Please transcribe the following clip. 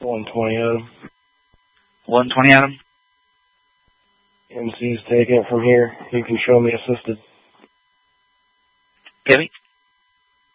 120 Adam. 120 Adam. MC's taking it from here. You can show me assisted. Kevin?